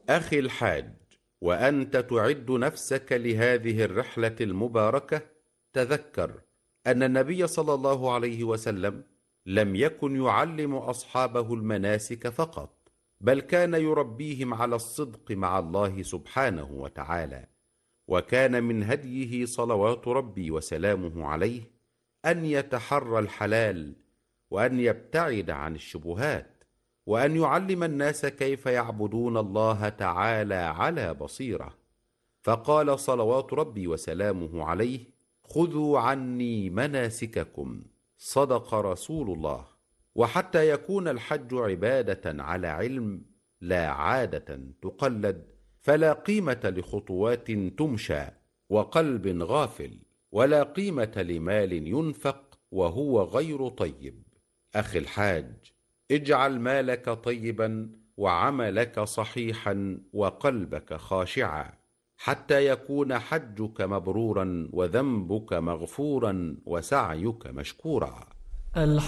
أخي الحاج، وأنت تعد نفسك لهذه الرحلة المباركة، تذكر أن النبي صلى الله عليه وسلم لم يكن يعلم أصحابه المناسك فقط، بل كان يربيهم على الصدق مع الله سبحانه وتعالى. وكان من هديه صلوات ربي وسلامه عليه أن يتحرى الحلال، وأن يبتعد عن الشبهات، وأن يعلم الناس كيف يعبدون الله تعالى على بصيرة. فقال صلوات ربي وسلامه عليه: خذوا عني مناسككم، صدق رسول الله. وحتى يكون الحج عبادة على علم لا عادة تقلد، فلا قيمة لخطوات تمشى وقلب غافل، ولا قيمة لمال ينفق وهو غير طيب. أخي الحاج، اجعل مالك طيبا وعملك صحيحا وقلبك خاشعا، حتى يكون حجك مبرورا وذنبك مغفورا وسعيك مشكورا.